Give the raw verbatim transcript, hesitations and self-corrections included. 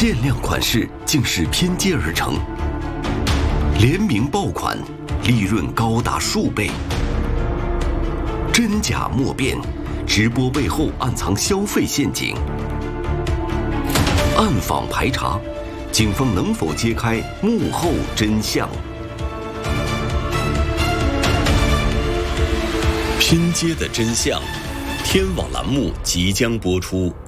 限量款式竟是拼接而成，联名爆款，利润高达数倍。真假莫辨，直播背后暗藏消费陷阱。暗访排查，警方能否揭开幕后真相？拼接的真相，天网栏目即将播出。